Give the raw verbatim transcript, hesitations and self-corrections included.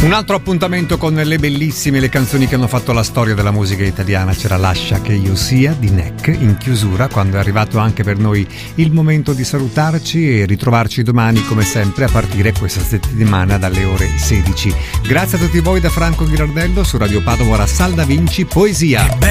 Un altro appuntamento con le bellissime le canzoni che hanno fatto la storia della musica italiana. C'era Lascia che io sia di Neck in chiusura, quando è arrivato anche per noi il momento di salutarci e ritrovarci domani come sempre a partire questa settimana dalle ore sedici. Grazie a tutti voi da Franco Ghirardello su Radio Padova, ora Salda Vinci Poesia.